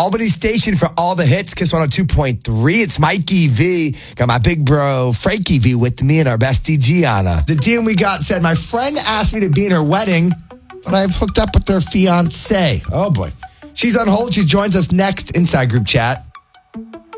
Albany Station for all the hits. Kiss 102.3. It's Mikey V. Got my big bro, Frankie V, with me and our bestie, Gianna. The DM we got said, my friend asked me to be in her wedding, but I've hooked up with their fiance. Oh, boy. She's on hold. She joins us next inside group chat.